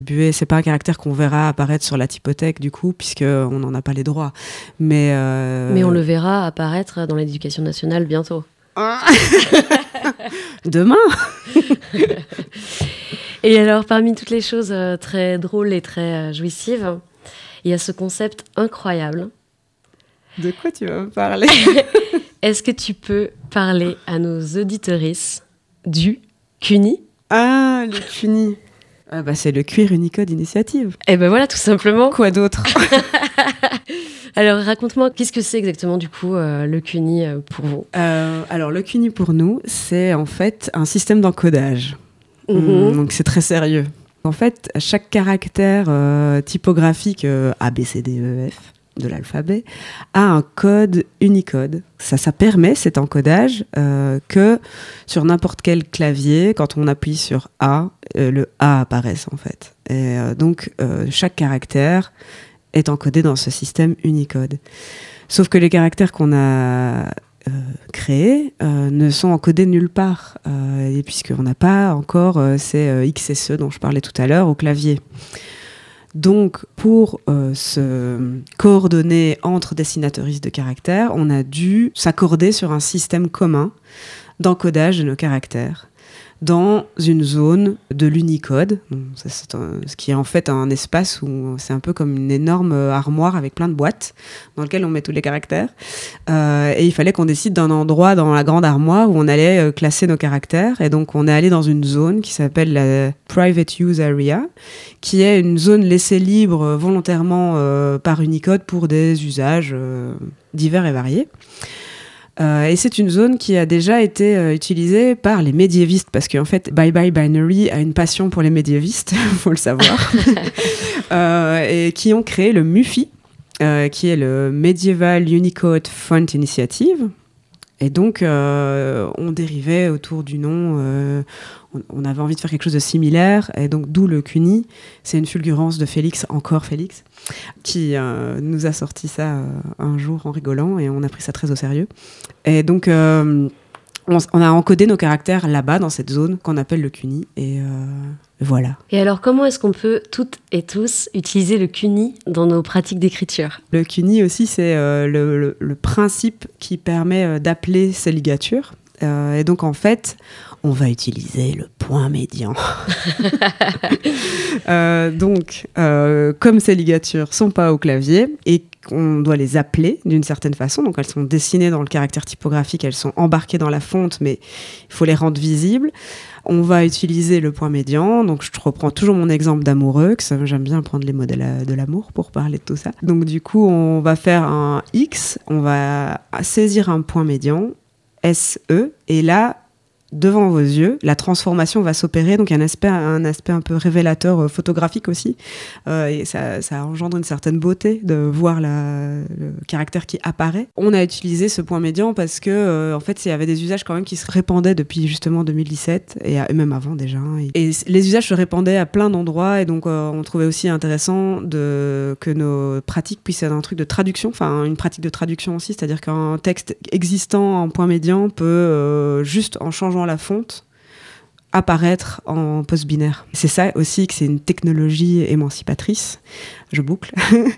Buet, c'est pas un caractère qu'on verra apparaître sur la typothèque du coup, puisqu'on n'en a pas les droits. Mais on le verra apparaître dans l'Éducation nationale bientôt. Demain. Et alors, parmi toutes les choses très drôles et très jouissives, il y a ce concept incroyable. De quoi tu vas me parler? Est-ce que tu peux parler à nos auditrices du CUNY? Ah, le CUNY. Ah bah c'est le Queer Unicode Initiative. Et ben voilà, tout simplement. Quoi d'autre? Alors, raconte-moi, qu'est-ce que c'est exactement, du coup, le CUNY pour vous? Alors, le CUNY, pour nous, c'est en fait un système d'encodage. Donc, c'est très sérieux. En fait, chaque caractère typographique A, B, C, D, E, F de l'alphabet a un code Unicode. Ça permet, cet encodage, que sur n'importe quel clavier, quand on appuie sur A, le A apparaisse, en fait. Et donc, chaque caractère est encodé dans ce système Unicode. Sauf que les caractères qu'on a créés ne sont encodés nulle part, et puisqu'on n'a pas encore ces XSE dont je parlais tout à l'heure au clavier. Donc, pour se coordonner entre dessinateuristes de caractères, on a dû s'accorder sur un système commun d'encodage de nos caractères dans une zone de l'Unicode. Ce qui est en fait un espace où c'est un peu comme une énorme armoire avec plein de boîtes dans lequel on met tous les caractères. Et il fallait qu'on décide d'un endroit dans la grande armoire où on allait classer nos caractères. Et donc, on est allé dans une zone qui s'appelle la Private Use Area, qui est une zone laissée libre volontairement par Unicode pour des usages divers et variés. Et c'est une zone qui a déjà été utilisée par les médiévistes, parce qu'en fait, Bye Bye Binary a une passion pour les médiévistes, il faut le savoir, et qui ont créé le MUFI, qui est le Medieval Unicode Font Initiative. Et donc, on dérivait autour du nom, on avait envie de faire quelque chose de similaire, et donc d'où le CUNY. C'est une fulgurance de Félix, encore Félix, qui nous a sorti ça un jour en rigolant, et on a pris ça très au sérieux. Et donc, on a encodé nos caractères là-bas, dans cette zone qu'on appelle le CUNY, et voilà. Et alors, comment est-ce qu'on peut toutes et tous utiliser le CUNY dans nos pratiques d'écriture? Le CUNY aussi, c'est le principe qui permet d'appeler ces ligatures. Et donc, en fait, on va utiliser le point médian. Donc, comme ces ligatures ne sont pas au clavier et qu'on doit les appeler d'une certaine façon, donc elles sont dessinées dans le caractère typographique, elles sont embarquées dans la fonte, mais il faut les rendre visibles. On va utiliser le point médian. Donc, je reprends toujours mon exemple d'amoureux, que j'aime bien prendre les mots de l'amour pour parler de tout ça. Donc, du coup, on va faire un X, on va saisir un point médian, SE, et là, devant vos yeux, la transformation va s'opérer. Donc, il y a un aspect un peu révélateur photographique aussi. Et ça engendre une certaine beauté de voir le caractère qui apparaît. On a utilisé ce point médian parce que, en fait, il y avait des usages quand même qui se répandaient depuis justement 2017 et même avant déjà. Et les usages se répandaient à plein d'endroits. Et donc, on trouvait aussi intéressant que nos pratiques puissent être un truc de traduction, enfin, une pratique de traduction aussi. C'est-à-dire qu'un texte existant en point médian peut, juste en changeant la fonte, apparaître en post-binaire. C'est ça aussi que c'est une technologie émancipatrice. Je boucle.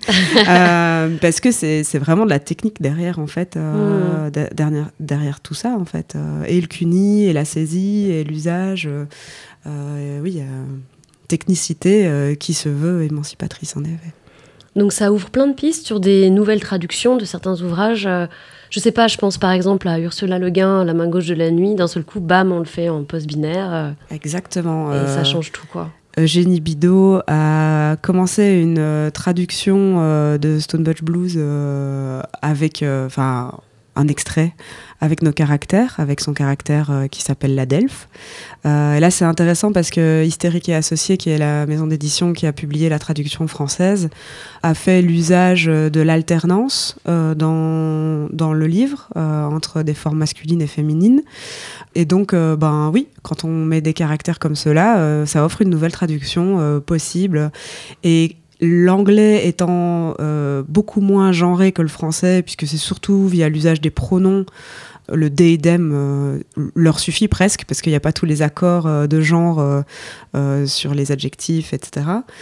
Parce que c'est vraiment de la technique derrière, en fait, derrière tout ça, en fait. Et le CUNY, et la saisie, et l'usage. Oui, technicité qui se veut émancipatrice, en effet. Donc ça ouvre plein de pistes sur des nouvelles traductions de certains ouvrages. Je sais pas, je pense par exemple à Ursula Le Guin, La main gauche de la nuit. D'un seul coup, bam, on le fait en post-binaire. Exactement. Et ça change tout, quoi. Eugénie Bidault a commencé une traduction de Stone Butch Blues avec un extrait avec nos caractères, avec son caractère qui s'appelle la Delphes. Et là, c'est intéressant parce que Hystérique et Associés, qui est la maison d'édition qui a publié la traduction française, a fait l'usage de l'alternance dans le livre entre des formes masculines et féminines. Et donc, oui, quand on met des caractères comme ceux-là, ça offre une nouvelle traduction possible. Et l'anglais étant beaucoup moins genré que le français, puisque c'est surtout via l'usage des pronoms le they them leur suffit presque, parce qu'il n'y a pas tous les accords de genre sur les adjectifs, etc.